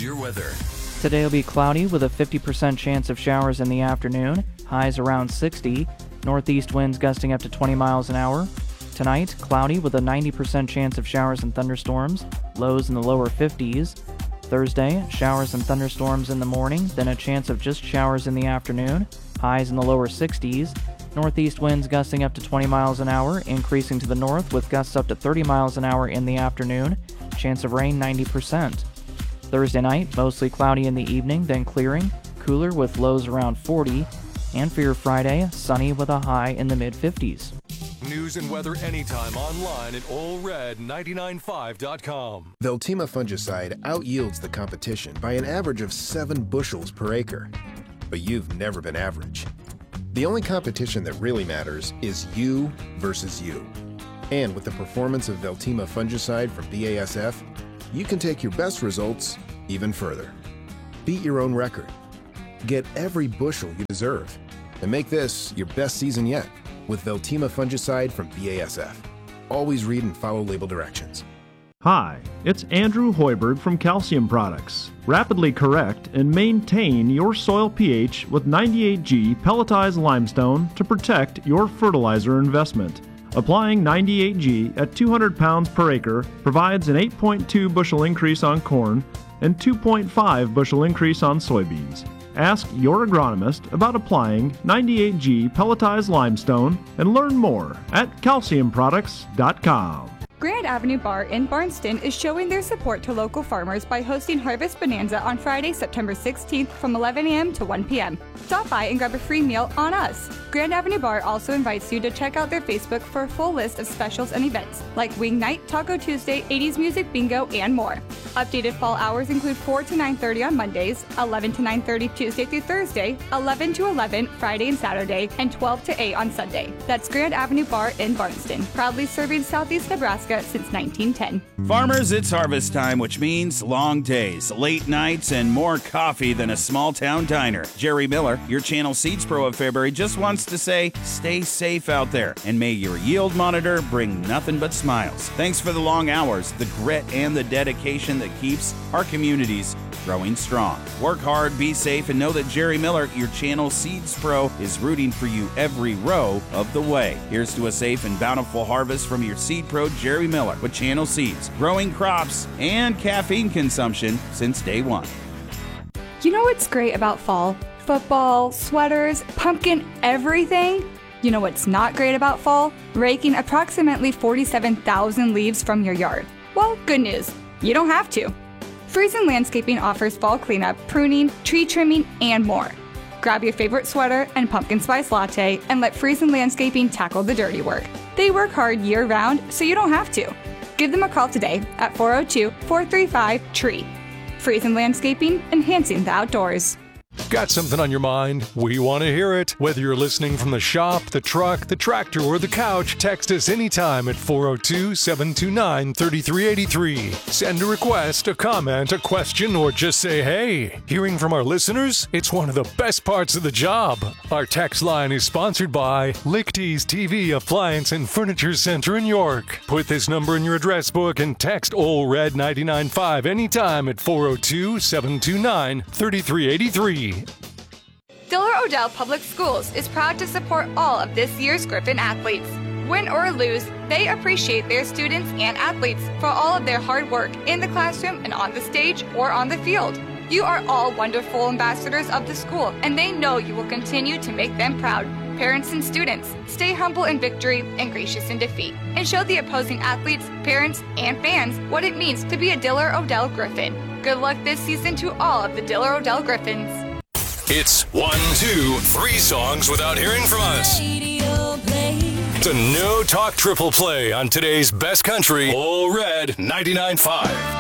Here's your weather. Today will be cloudy with a 50% chance of showers in the afternoon, highs around 60, northeast winds gusting up to 20 miles an hour. Tonight, cloudy with a 90% chance of showers and thunderstorms, lows in the lower 50s. Thursday, showers and thunderstorms in the morning, then a chance of just showers in the afternoon, highs in the lower 60s. Northeast winds gusting up to 20 miles an hour, increasing to the north with gusts up to 30 miles an hour in the afternoon, chance of rain 90%. Thursday night, mostly cloudy in the evening, then clearing, cooler with lows around 40, and for your Friday, sunny with a high in the mid-50s. News and weather anytime online at allred995.com. Veltima fungicide outyields the competition by an average of 7 bushels per acre. But you've never been average. The only competition that really matters is you versus you. And with the performance of Veltima fungicide from BASF, you can take your best results even further. Beat your own record. Get every bushel you deserve. And make this your best season yet with Veltima fungicide from BASF. Always read and follow label directions. Hi, it's Andrew Hoiberg from Calcium Products. Rapidly correct and maintain your soil pH with 98G pelletized limestone to protect your fertilizer investment. Applying 98G at 200 pounds per acre provides an 8.2 bushel increase on corn and 2.5 bushel increase on soybeans. Ask your agronomist about applying 98G pelletized limestone and learn more at calciumproducts.com. Grand Avenue Bar in Barnston is showing their support to local farmers by hosting Harvest Bonanza on Friday, September 16th from 11 a.m. to 1 p.m. Stop by and grab a free meal on us. Grand Avenue Bar also invites you to check out their Facebook for a full list of specials and events, like Wing Night, Taco Tuesday, 80s Music Bingo, and more. Updated fall hours include 4 to 9:30 on Mondays, 11 to 9:30 Tuesday through Thursday, 11 to 11 Friday and Saturday, and 12 to 8 on Sunday. That's Grand Avenue Bar in Barnston, proudly serving Southeast Nebraska since 1910. Farmers, it's harvest time, which means long days, late nights, and more coffee than a small-town diner. Jerry Miller, your Channel Seeds Pro of February, just wants to say, stay safe out there, and may your yield monitor bring nothing but smiles. Thanks for the long hours, the grit, and the dedication that keeps our communities growing strong. Work hard, be safe, and know that Jerry Miller, your Channel Seeds Pro, is rooting for you every row of the way. Here's to a safe and bountiful harvest from your Seed Pro, Jerry Miller, with Channel Seeds, growing crops and caffeine consumption since day one. You know what's great about fall? Football, sweaters, pumpkin, everything. You know what's not great about fall? Raking approximately 47,000 leaves from your yard. Well, good news, you don't have to. Friesen Landscaping offers fall cleanup, pruning, tree trimming, and more. Grab your favorite sweater and pumpkin spice latte and let Friesen Landscaping tackle the dirty work. They work hard year-round, so you don't have to. Give them a call today at 402-435-TREE. Friesen Landscaping, enhancing the outdoors. Got something on your mind? We want to hear it. Whether you're listening from the shop, the truck, the tractor, or the couch, text us anytime at 402-729-3383. Send a request, a comment, a question, or just say hey. Hearing from our listeners? It's one of the best parts of the job. Our text line is sponsored by Lichty's TV Appliance and Furniture Center in York. Put this number in your address book and text OLRED995 anytime at 402-729-3383. Diller Odell Public Schools is proud to support all of this year's Griffin athletes. Win or lose, they appreciate their students and athletes for all of their hard work in the classroom and on the stage or on the field. You are all wonderful ambassadors of the school, and they know you will continue to make them proud. Parents and students, stay humble in victory and gracious in defeat, and show the opposing athletes, parents, and fans what it means to be a Diller Odell Griffin. Good luck this season to all of the Diller Odell Griffins. It's 1, 2, 3 songs without hearing from us. It's a no-talk triple play on today's best country, All Red 99.5.